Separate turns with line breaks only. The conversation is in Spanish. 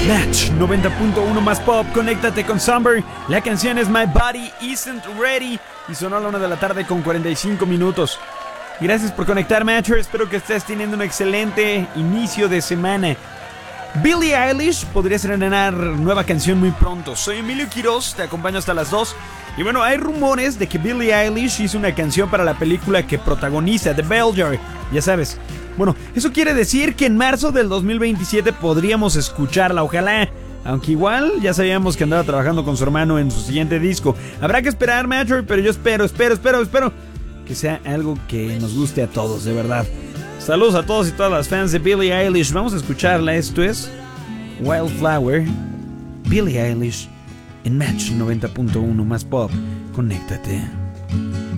Match 90.1 más pop, conéctate con Summer. La canción es My Body Isn't Ready y sonó a la 1 de la tarde con 45 minutos. Gracias por conectar, Matcher. Espero que estés teniendo un excelente inicio de semana. Billie Eilish podría estrenar nueva canción muy pronto. Soy Emilio Quiroz, te acompaño hasta las 2. Y bueno, hay rumores de que Billie Eilish hizo una canción para la película que protagoniza, The Belger. Ya sabes. Bueno, eso quiere decir que en marzo del 2027 podríamos escucharla, ojalá. Aunque igual ya sabíamos que andaba trabajando con su hermano en su siguiente disco. Habrá que esperar, Matcher, pero yo espero que sea algo que nos guste a todos, de verdad. Saludos a todos y todas las fans de Billie Eilish. Vamos a escucharla. Esto es Wildflower, Billie Eilish en Match 90.1 más pop. Conéctate.